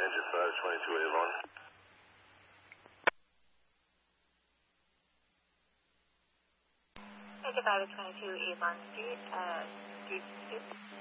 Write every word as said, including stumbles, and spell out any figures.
Major five twenty-two Avon. Major five twenty-two Avon Street, uh, Street two.